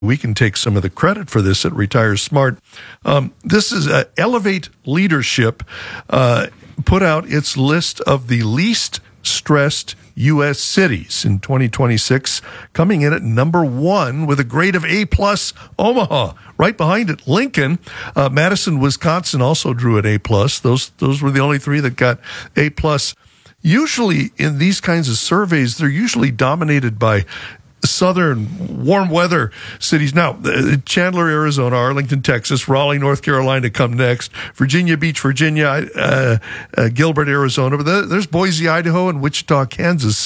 We can take some of the credit for this at Retire Smart. This is Elevate Leadership put out its list of the least stressed U.S. cities in 2026, coming in at number 1 with a grade of A+, Omaha. Right behind it, Lincoln. Madison, Wisconsin also drew an A+. Those were the only 3 that got A+. Usually in these kinds of surveys, they're usually dominated by southern warm weather cities. Now, Chandler, Arizona, Arlington, Texas, Raleigh, North Carolina come next, Virginia Beach, Virginia, Gilbert, Arizona, but there's Boise, Idaho, and Wichita, Kansas.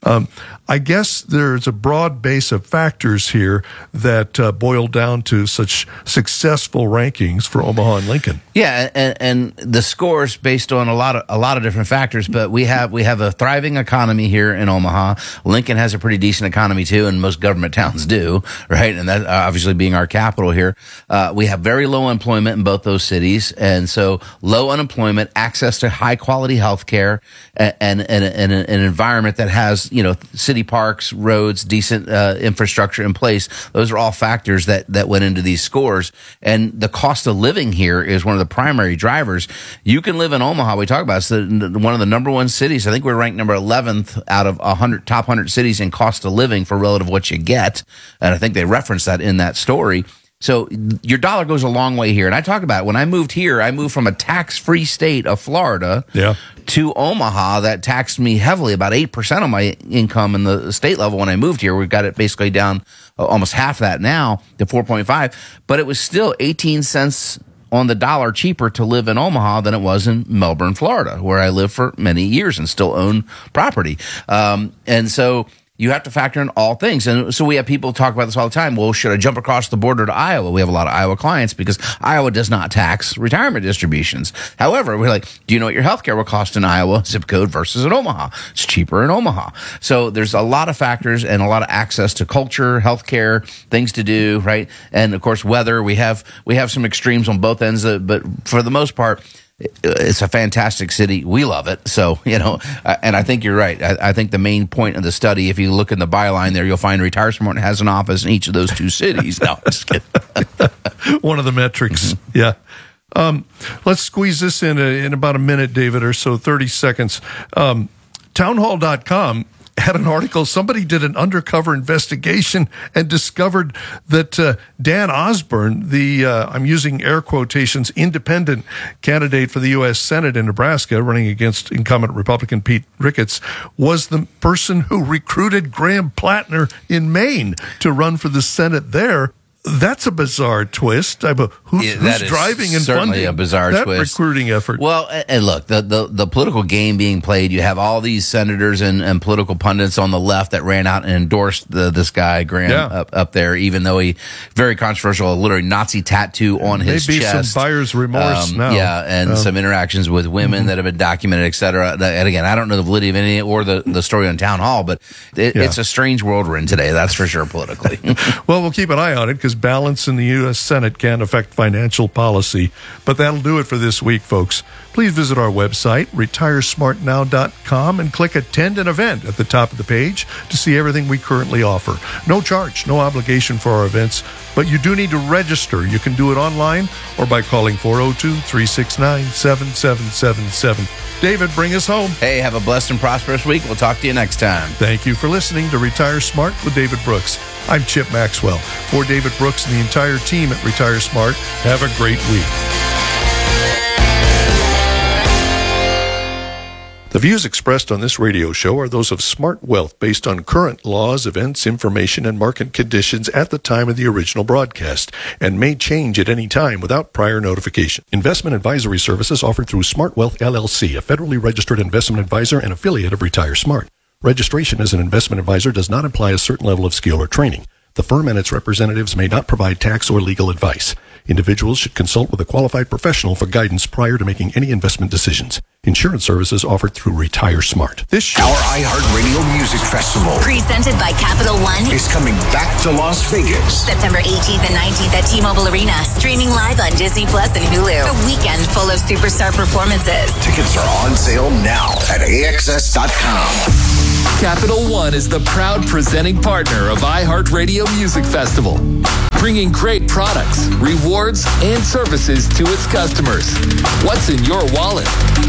I guess there's a broad base of factors here that boil down to such successful rankings for Omaha and Lincoln. Yeah, and the scores based on a lot of different factors, but we have a thriving economy here in Omaha. Lincoln has a pretty decent economy too, and most government towns do, right? And that obviously being our capital here, we have very low employment in both those cities, and so low unemployment, access to high quality health care, and an environment that has, city parks, roads, decent infrastructure in place. Those are all factors that went into these scores. And the cost of living here is one of the primary drivers. You can live in Omaha. We talk about it's one of the number 1 cities. I think we're ranked number 11th out of top 100 cities in cost of living for relative what you get. And I think they referenced that in that story. So your dollar goes a long way here. And I talk about it. When I moved here, I moved from a tax-free state of Florida to Omaha that taxed me heavily, about 8% of my income in the state level when I moved here. We've got it basically down almost half that now to 4.5. But it was still 18 cents on the dollar cheaper to live in Omaha than it was in Melbourne, Florida, where I lived for many years and still own property. And so you have to factor in all things. And so we have people talk about this all the time. Well, should I jump across the border to Iowa? We have a lot of Iowa clients because Iowa does not tax retirement distributions. However, we're like, do you know what your healthcare will cost in Iowa zip code versus in Omaha? It's cheaper in Omaha. So there's a lot of factors and a lot of access to culture, healthcare, things to do, right? And of course, weather. We have some extremes on both ends, but for the most part, it's a fantastic city. We love it. So, and I think you're right. I think the main point of the study, if you look in the byline there, you'll find Retire Smart has an office in each of those 2 cities. No, I'm just kidding. One of the metrics. Mm-hmm. Yeah. Let's squeeze this in about a minute, David, or so, 30 seconds. Townhall.com had an article. Somebody did an undercover investigation and discovered that Dan Osborne, the, I'm using air quotations, independent candidate for the U.S. Senate in Nebraska, running against incumbent Republican Pete Ricketts, was the person who recruited Graham Plattner in Maine to run for the Senate there. That's a bizarre twist. Who's driving and funding a bizarre that twist. Recruiting effort? Well, and look, the political game being played, you have all these senators and political pundits on the left that ran out and endorsed this guy, Graham, up there, even though he, very controversial, literally Nazi tattoo on his chest. Maybe some buyer's remorse now. Yeah, and some interactions with women that have been documented, et cetera. And again, I don't know the validity of any or the story on Town Hall, but it's a strange world we're in today, that's for sure, politically. Well, we'll keep an eye on it because balance in the U.S. Senate can affect financial policy. But that'll do it for this week, folks. Please visit our website, retiresmartnow.com, and click Attend an Event at the top of the page to see everything we currently offer. No charge, no obligation for our events, but you do need to register. You can do it online or by calling 402-369-7777. David, bring us home. Hey, have a blessed and prosperous week. We'll talk to you next time. Thank you for listening to Retire Smart with David Brooks. I'm Chip Maxwell. For David Brooks and the entire team at Retire Smart, have a great week. The views expressed on this radio show are those of Smart Wealth based on current laws, events, information, and market conditions at the time of the original broadcast and may change at any time without prior notification. Investment advisory services offered through Smart Wealth LLC, a federally registered investment advisor and affiliate of Retire Smart. Registration as an investment advisor does not imply a certain level of skill or training. The firm and its representatives may not provide tax or legal advice. Individuals should consult with a qualified professional for guidance prior to making any investment decisions. Insurance services offered through Retire Smart. This show, our iHeartRadio Music Festival, presented by Capital One, is coming back to Las Vegas. September 18th and 19th at T-Mobile Arena. Streaming live on Disney Plus and Hulu. A weekend full of superstar performances. Tickets are on sale now at AXS.com. Capital One is the proud presenting partner of iHeartRadio Music Festival, bringing great products, rewards, and services to its customers. What's in your wallet?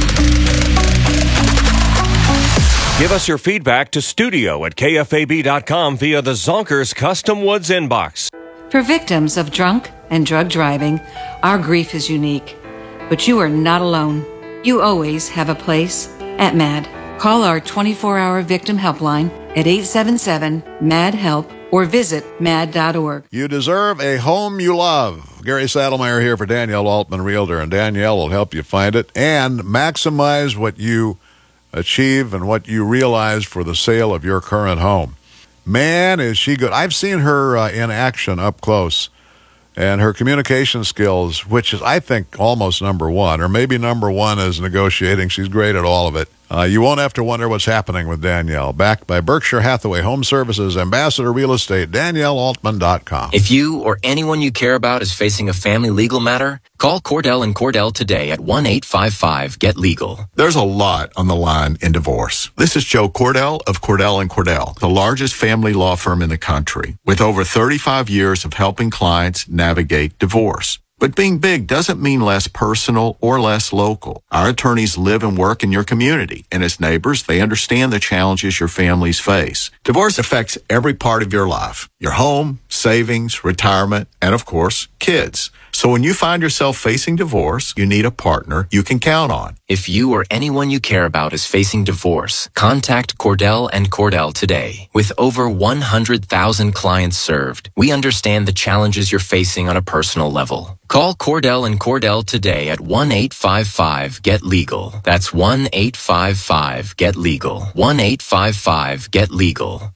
Give us your feedback to studio@kfab.com via the Zonkers Custom Woods inbox. For victims of drunk and drug driving, our grief is unique. But you are not alone. You always have a place at MAD. Call our 24-hour victim helpline at 877-MAD-HELP or visit mad.org. You deserve a home you love. Gary Saddlemeyer here for Danielle Altman Realtor, and Danielle will help you find it and maximize what you achieve and what you realize for the sale of your current home. Man, is she good. I've seen her in action up close, and her communication skills, which is, I think, almost number one, or maybe number one is negotiating. She's great at all of it. You won't have to wonder what's happening with Danielle. Backed by Berkshire Hathaway Home Services, Ambassador Real Estate, DanielleAltman.com. If you or anyone you care about is facing a family legal matter, call Cordell & Cordell today at 1-855-GET-LEGAL. There's a lot on the line in divorce. This is Joe Cordell of Cordell & Cordell, the largest family law firm in the country, with over 35 years of helping clients navigate divorce. But being big doesn't mean less personal or less local. Our attorneys live and work in your community, and as neighbors, they understand the challenges your families face. Divorce affects every part of your life: your home, savings, retirement, and of course, kids. So when you find yourself facing divorce, you need a partner you can count on. If you or anyone you care about is facing divorce, contact Cordell & Cordell today. With over 100,000 clients served, we understand the challenges you're facing on a personal level. Call Cordell & Cordell today at 1-855-GET-LEGAL. That's 1-855-GET-LEGAL. 1-855-GET-LEGAL.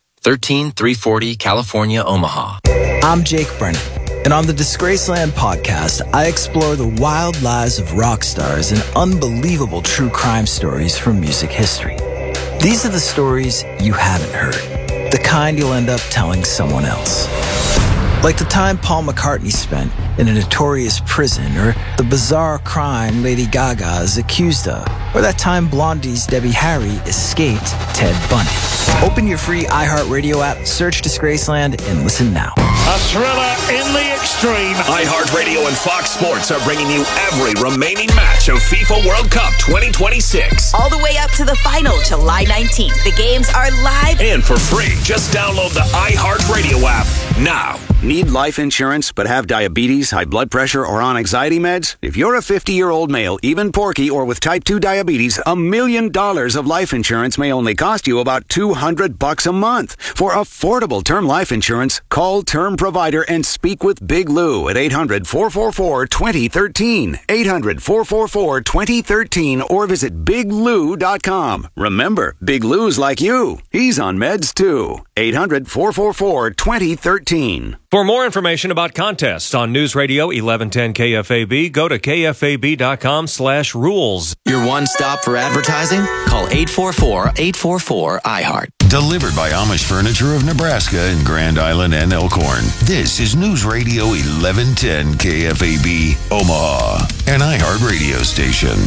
13340 California, Omaha. I'm Jake Brennan, and on the Disgraceland podcast, I explore the wild lives of rock stars and unbelievable true crime stories from music history. These are the stories you haven't heard, the kind you'll end up telling someone else. Like the time Paul McCartney spent in a notorious prison, or the bizarre crime Lady Gaga is accused of, or that time Blondie's Debbie Harry escaped Ted Bundy. Open your free iHeartRadio app, search Disgraceland, and listen now. A thriller in the extreme. iHeartRadio and Fox Sports are bringing you every remaining match of FIFA World Cup 2026. All the way up to the final, July 19th. The games are live And for free, just download the iHeartRadio app now. Need life insurance but have diabetes, high blood pressure, or on anxiety meds? If you're a 50-year-old male, even porky, or with type 2 diabetes, $1 million of life insurance may only cost you about $200 a month. For affordable term life insurance, call Term Provider and speak with Big Lou at 800-444-2013. 800-444-2013 or visit biglou.com. Remember, Big Lou's like you. He's on meds too. 800-444-2013. For more information about contests on News Radio 1110 KFAB, go to kfab.com/rules. Your one stop for advertising? Call 844-844-iHeart. Delivered by Amish Furniture of Nebraska in Grand Island and Elkhorn. This is News Radio 1110 KFAB, Omaha, an iHeart radio station.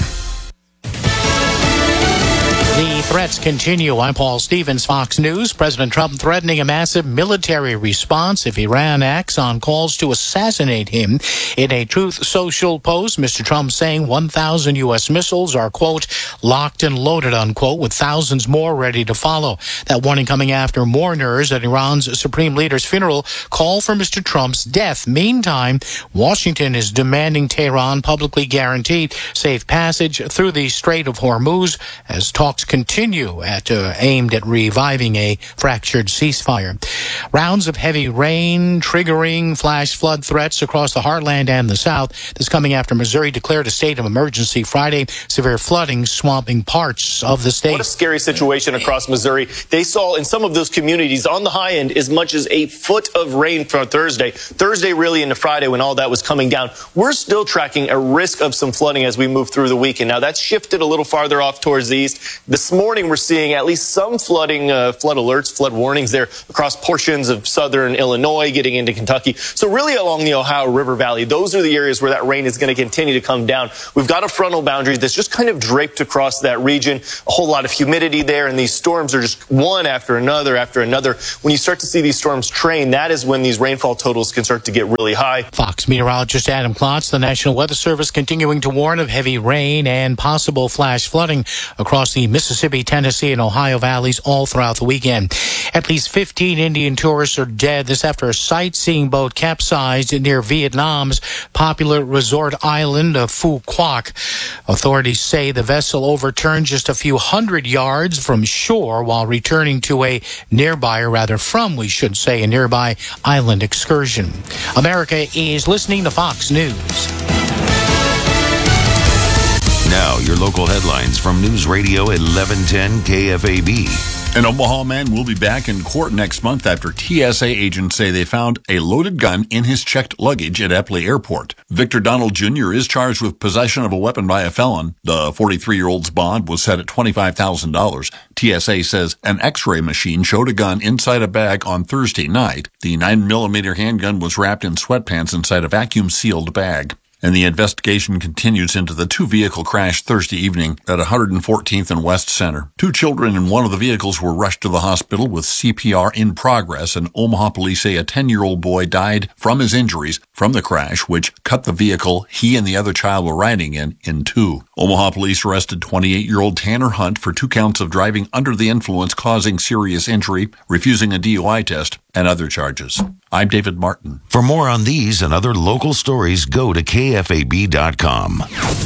The threats continue. I'm Paul Stevens, Fox News. President Trump threatening a massive military response if Iran acts on calls to assassinate him. In a Truth Social post, Mr. Trump saying 1,000 U.S. missiles are, quote, locked and loaded, unquote, with thousands more ready to follow. That warning coming after mourners at Iran's supreme leader's funeral call for Mr. Trump's death. Meantime, Washington is demanding Tehran publicly guarantee safe passage through the Strait of Hormuz as talks continue aimed at reviving a fractured ceasefire. Rounds of heavy rain triggering flash flood threats across the heartland and the South. This coming after Missouri declared a state of emergency Friday. Severe flooding swamping parts of the state. What a scary situation across Missouri. They saw in some of those communities on the high end as much as a foot of rain for Thursday. Thursday really into Friday when all that was coming down. We're still tracking a risk of some flooding as we move through the weekend. Now that's shifted a little farther off towards the east. The This morning, we're seeing at least some flooding, flood alerts, flood warnings there across portions of southern Illinois, getting into Kentucky. So really along the Ohio River Valley, those are the areas where that rain is going to continue to come down. We've got a frontal boundary that's just kind of draped across that region, a whole lot of humidity there, and these storms are just one after another after another. When you start to see these storms train, that is when these rainfall totals can start to get really high. Fox meteorologist Adam Klotz. The National Weather Service continuing to warn of heavy rain and possible flash flooding across the Mississippi, Tennessee, and Ohio valleys all throughout the weekend. At least 15 Indian tourists are dead. This after a sightseeing boat capsized near Vietnam's popular resort island of Phu Quoc. Authorities say the vessel overturned just a few hundred yards from shore while returning to a nearby, or rather from, we should say, a nearby island excursion. America is listening to Fox News. Now, your local headlines from News Radio 1110 KFAB. An Omaha man will be back in court next month after TSA agents say they found a loaded gun in his checked luggage at Epley Airport. Victor Donald Jr. is charged with possession of a weapon by a felon. The 43-year-old's bond was set at $25,000. TSA says an X-ray machine showed a gun inside a bag on Thursday night. The 9mm handgun was wrapped in sweatpants inside a vacuum-sealed bag. And the investigation continues into the two-vehicle crash Thursday evening at 114th and West Center. 2 children in one of the vehicles were rushed to the hospital with CPR in progress, and Omaha police say a 10-year-old boy died from his injuries from the crash, which cut the vehicle he and the other child were riding in two. Omaha police arrested 28-year-old Tanner Hunt for 2 counts of driving under the influence causing serious injury, refusing a DUI test, and other charges. I'm David Martin. For more on these and other local stories, go to KFAB.com.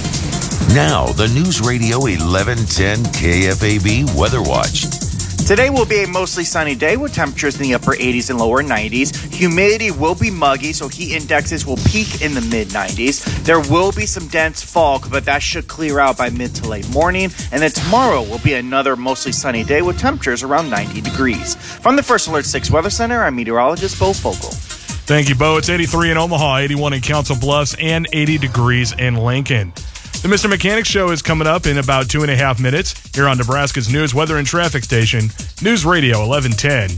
Now, the News Radio 1110 KFAB Weather Watch. Today will be a mostly sunny day with temperatures in the upper 80s and lower 90s. Humidity will be muggy, so heat indexes will peak in the mid-90s. There will be some dense fog, but that should clear out by mid to late morning. And then tomorrow will be another mostly sunny day with temperatures around 90 degrees. From the First Alert 6 Weather Center, I'm meteorologist Bo Fogle. Thank you, Bo. It's 83 in Omaha, 81 in Council Bluffs, and 80 degrees in Lincoln. The Mr. Mechanic Show is coming up in about 2.5 minutes here on Nebraska's news, weather, and traffic station, News Radio 1110,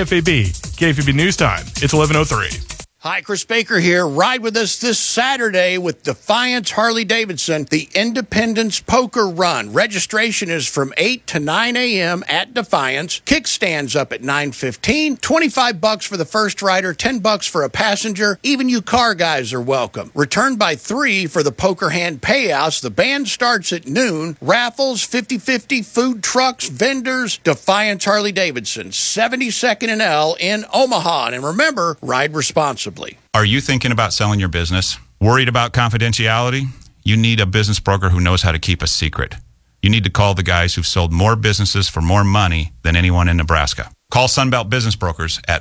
KFAB News Time. It's 11:03. Hi, Chris Baker here. Ride with us this Saturday with Defiance Harley-Davidson, the Independence Poker Run. Registration is from 8 to 9 a.m. at Defiance. Kickstands up at 9:15. $25 for the first rider, $10 for a passenger. Even you car guys are welcome. Return by 3 for the poker hand payouts. The band starts at noon. Raffles, 50-50, food trucks, vendors. Defiance Harley-Davidson, 72nd and L in Omaha. And remember, ride responsibly. Are you thinking about selling your business? Worried about confidentiality? You need a business broker who knows how to keep a secret. You need to call the guys who've sold more businesses for more money than anyone in Nebraska. Call Sunbelt Business Brokers at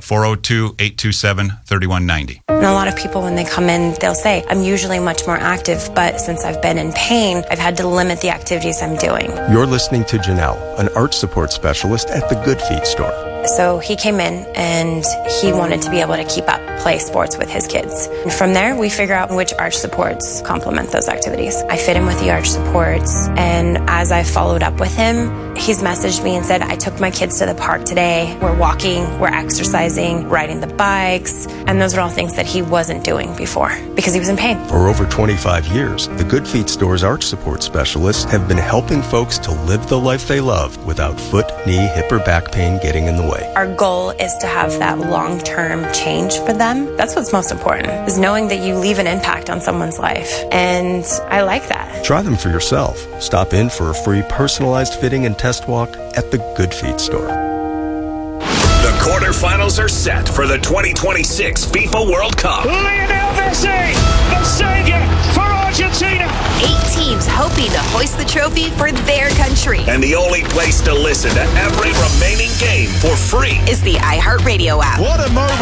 402-827-3190. And a lot of people, when they come in, they'll say, I'm usually much more active, but since I've been in pain, I've had to limit the activities I'm doing. You're listening to Janelle, an arch support specialist at the Good Feet store. So he came in and he wanted to be able to keep up play sports with his kids. And from there, we figure out which arch supports complement those activities. I fit him with the arch supports, and as I followed up with him, he's messaged me and said, I took my kids to the park today. We're walking, we're exercising, riding the bikes, and those are all things that he wasn't doing before because he was in pain. For over 25 years, the Good Feet store's arch support specialists have been helping folks to live the life they love without foot, knee, hip, or back pain getting in the way. Our goal is to have that long-term change for them. That's what's most important, is knowing that you leave an impact on someone's life. And I like that. Try them for yourself. Stop in for a free personalized fitting and test walk at the Good Feet store. The quarterfinals are set for the 2026 FIFA World Cup. Lionel Messi, the savior for Argentina. 8 teams hoping to hoist the trophy for their country. And the only place to listen to every remaining game for free is the iHeartRadio app. What a moment